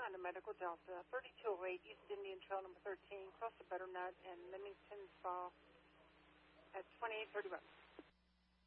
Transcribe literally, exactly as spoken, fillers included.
Honda Medical Delta, thirty-two oh eight East Indian Trail number thirteen, cross the Butternut and Leamington Spa at twenty-eight thirty-one.